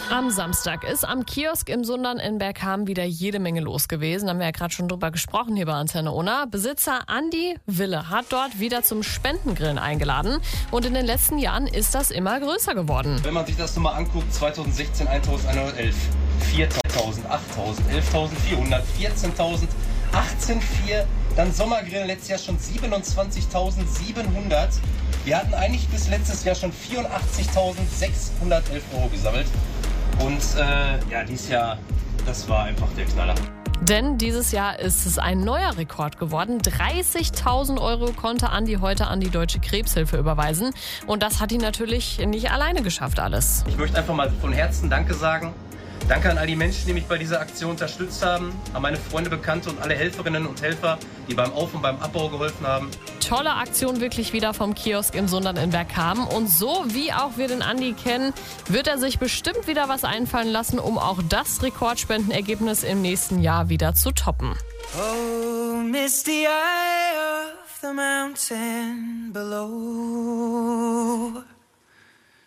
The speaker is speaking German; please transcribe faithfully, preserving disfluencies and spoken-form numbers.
Am Samstag ist am Kiosk im Sundern in Bergkamen wieder jede Menge los gewesen. Da haben wir ja gerade schon drüber gesprochen hier bei Antenne Unna. Besitzer Andi Wille hat dort wieder zum Spendengrillen eingeladen. Und in den letzten Jahren ist das immer größer geworden. Wenn man sich das nochmal anguckt, zweitausendsechzehn eintausendeinhundertelf, viertausend, achttausend, elftausendvierhundert, vierzehntausend, achtzehntausendvierhundert, dann Sommergrillen letztes Jahr schon siebenundzwanzigtausendsiebenhundert. Wir hatten eigentlich bis letztes Jahr schon vierundachtzigtausendsechshundertelf Euro gesammelt. Und äh, ja, dieses Jahr, das war einfach der Knaller. Denn dieses Jahr ist es ein neuer Rekord geworden. dreißigtausend Euro konnte Andi heute an die Deutsche Krebshilfe überweisen. Und das hat ihn natürlich nicht alleine geschafft alles. Ich möchte einfach mal von Herzen Danke sagen. Danke an all die Menschen, die mich bei dieser Aktion unterstützt haben, an meine Freunde, Bekannte und alle Helferinnen und Helfer, die beim Auf- und beim Abbau geholfen haben. Tolle Aktion wirklich wieder vom Kiosk im Sundern in Bergkamen. Und so wie auch wir den Andi kennen, wird er sich bestimmt wieder was einfallen lassen, um auch das Rekordspendenergebnis im nächsten Jahr wieder zu toppen. Oh, misty eye of the mountain below.